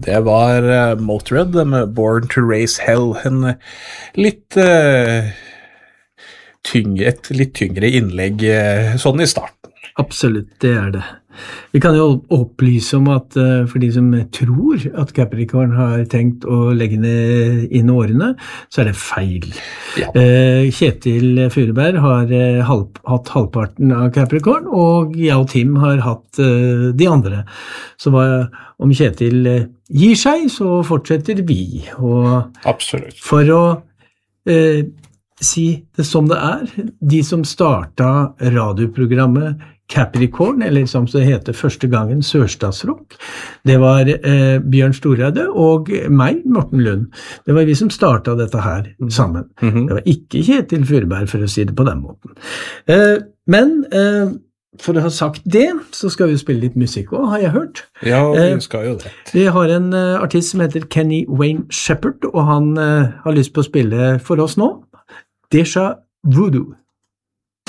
det var Motörhead med Born to Raise Hell, en litt et litt tyngre innlegg sånn i starten. Absolutt, det det. Vi kan jo opplyse om at for de som tror at Capricorn har tenkt å legge ned inn årene, så det feil. Ja. Kjetil Furuberg har hatt halvparten av Capricorn, og jeg og Tim har hatt de andre. Så om Kjetil gir seg, så fortsetter vi. Og absolutt. For å si det som det de som startet radioprogrammet Capricorn, eller som det heter første gangen Sørstadsrock, det var Bjørn Storade og meg, Morten Lund. Det var vi som startet dette her sammen. Det var ikke Kjetil Furuberg, for å si det på den måten. Men for å ha sagt det, så skal vi spille litt musikk også, har jeg hørt. Ja, vi skal jo det. Vi har en artist som heter Kenny Wayne Shepherd, og han har lyst på å spille for oss nå. Deja Voodoo.